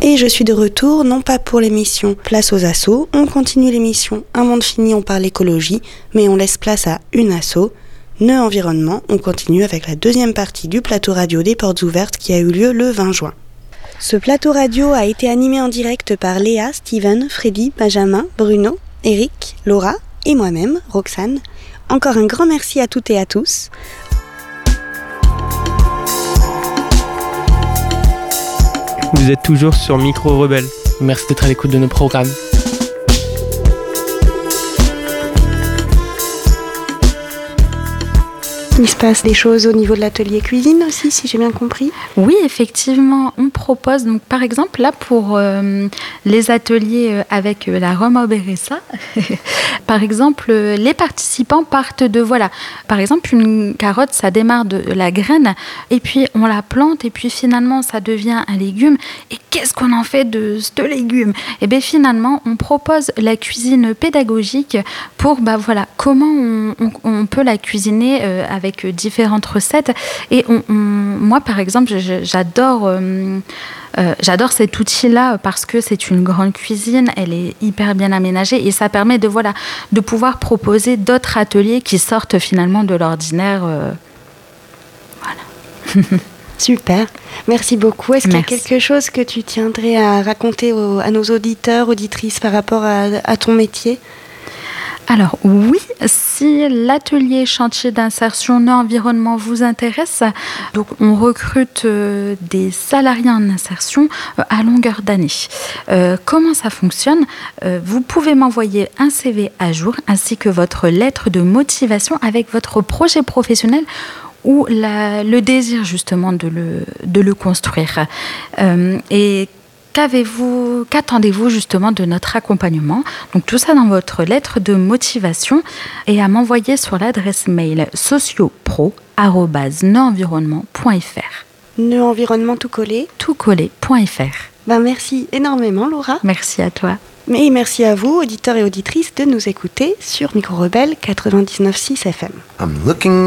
Et je suis de retour, non pas pour l'émission Place aux assos, on continue l'émission Un monde fini, on parle écologie, mais on laisse place à une asso, Nœud Environnement. On continue avec la deuxième partie du plateau radio des Portes Ouvertes qui a eu lieu le 20 juin. Ce plateau radio a été animé en direct par Léa, Steven, Freddy, Benjamin, Bruno, Eric, Laura et moi-même, Roxane. Encore un grand merci à toutes et à tous. Vous êtes toujours sur Micro Rebelle. Merci d'être à l'écoute de nos programmes. Il se passe des choses au niveau de l'atelier cuisine aussi, si j'ai bien compris. Oui, effectivement, on propose, donc par exemple, là pour les ateliers avec la Roma Beressa, par exemple, les participants partent de, voilà, par exemple, une carotte, ça démarre de la graine, et puis on la plante, et puis finalement, ça devient un légume. Et qu'est-ce qu'on en fait de ce légume ? Et bien finalement, on propose la cuisine pédagogique pour, voilà, comment on peut la cuisiner avec différentes recettes. Et moi, par exemple, j'adore cet outil-là parce que c'est une grande cuisine, elle est hyper bien aménagée et ça permet de pouvoir proposer d'autres ateliers qui sortent finalement de l'ordinaire. Voilà. Super, merci beaucoup. Est-ce qu'il y a quelque chose que tu tiendrais à raconter à nos auditeurs, auditrices par rapport à ton métier ? Alors oui, si l'atelier chantier d'insertion Nœud Environnement vous intéresse, donc on recrute des salariés en insertion à longueur d'année. Comment ça fonctionne ? Vous pouvez m'envoyer un CV à jour ainsi que votre lettre de motivation avec votre projet professionnel ou le désir justement de le construire. Et qu'attendez-vous justement de notre accompagnement ? Donc tout ça dans votre lettre de motivation et à m'envoyer sur l'adresse mail sociopro@neuenvironnement.fr. Nœud Environnement tout collé ? toutcollé.fr. Merci énormément Laura. Merci à toi. Et merci à vous, auditeurs et auditrices, de nous écouter sur Micro Rebelle 99.6 FM.